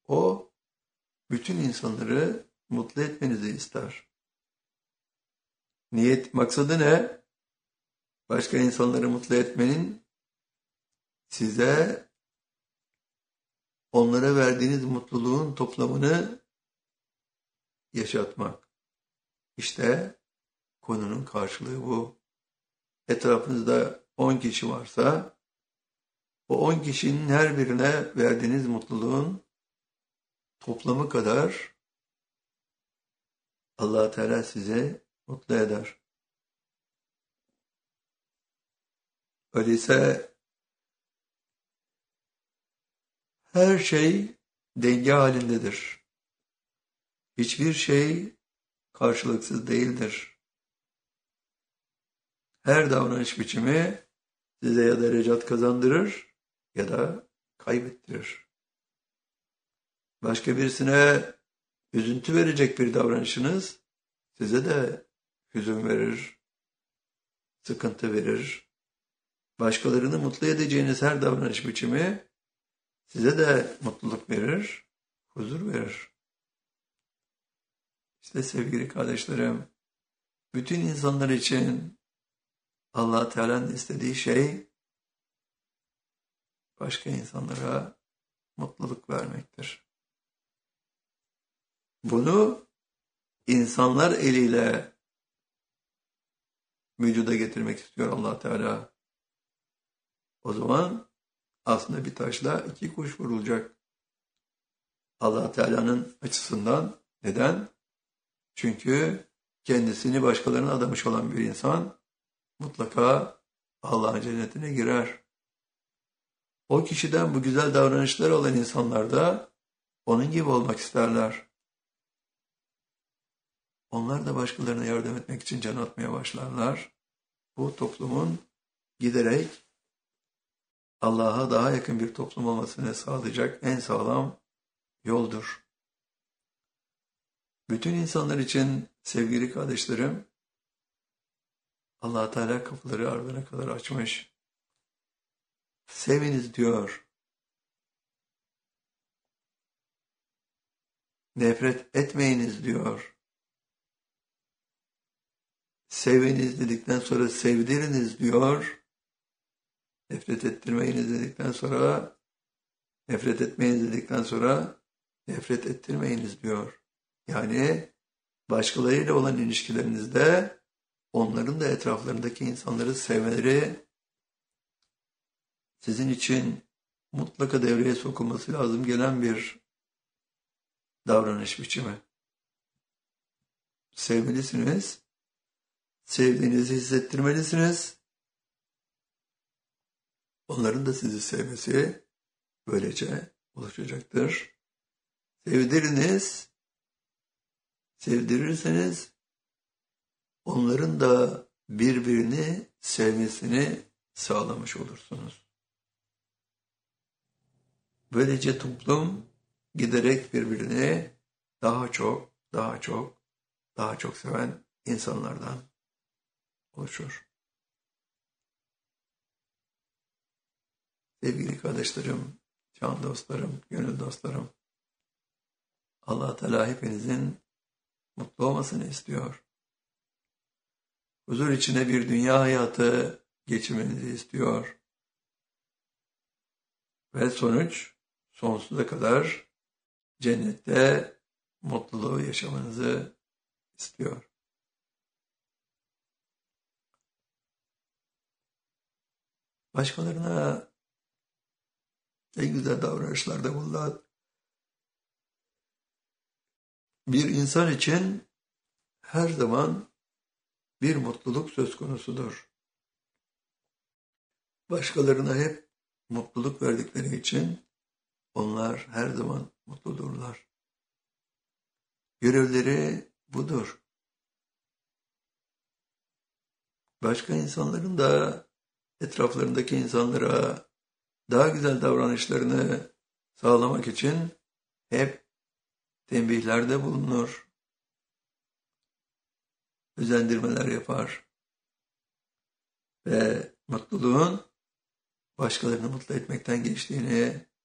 O bütün insanları mutlu etmenizi ister. Maksadı ne? Başka insanları mutlu etmenin size onlara verdiğiniz mutluluğun toplamını yaşatmak. İşte konunun karşılığı bu. Etrafınızda 10 kişi varsa o 10 kişinin her birine verdiğiniz mutluluğun toplamı kadar Allah Teala sizi mutlu eder. Öyleyse her şey denge halindedir. Hiçbir şey karşılıksız değildir. Her davranış biçimi size ya derecat kazandırır ya da kaybettirir. Başka birisine üzüntü verecek bir davranışınız size de hüzün verir, sıkıntı verir. Başkalarını mutlu edeceğiniz her davranış biçimi size de mutluluk verir, huzur verir. İşte sevgili kardeşlerim, bütün insanlar için Allah Teala'nın istediği şey başka insanlara mutluluk vermektir. Bunu insanlar eliyle vücuda getirmek istiyor Allah Teala. O zaman aslında bir taşla iki kuş vurulacak. Allah Teala'nın açısından. Neden? Çünkü kendisini başkalarına adamış olan bir insan mutlaka Allah'ın cennetine girer. O kişiden bu güzel davranışları olan insanlar da onun gibi olmak isterler. Onlar da başkalarına yardım etmek için can atmaya başlarlar. Bu toplumun giderek Allah'a daha yakın bir toplum olmasını sağlayacak en sağlam yoldur. Bütün insanlar için sevgili kardeşlerim, Allah Teala kapıları ardına kadar açmış. Seviniz diyor. Nefret etmeyiniz diyor. Seviniz dedikten sonra sevdiriniz diyor. Nefret ettirmeyiniz dedikten sonra, nefret etmeyiniz dedikten sonra nefret ettirmeyiniz diyor. Yani başkalarıyla olan ilişkilerinizde onların da etraflarındaki insanları sevmeleri sizin için mutlaka devreye sokulması lazım gelen bir davranış biçimi. Sevmelisiniz, sevdiğinizi hissettirmelisiniz. Onların da sizi sevmesi böylece oluşacaktır. Sevdirirseniz onların da birbirini sevmesini sağlamış olursunuz. Böylece toplum giderek birbirini daha çok seven insanlardan oluşur. Sevgili kardeşlerim, can dostlarım, gönül dostlarım, Allah Teala hepinizin mutlu olmasını istiyor. Huzur içine bir dünya hayatı geçirmenizi istiyor. Ve sonuç sonsuza kadar cennette mutluluğu yaşamanızı istiyor. Başkalarına en güzel davranışlarda bulunan bir insan için her zaman bir mutluluk söz konusudur. Başkalarına hep mutluluk verdikleri için onlar her zaman mutludurlar. Görevleri budur. Başka insanların da etraflarındaki insanlara daha güzel davranışlarını sağlamak için hep tembihlerde bulunur. Özendirmeler yapar. Ve mutluluğun başkalarını mutlu etmekten geçtiğini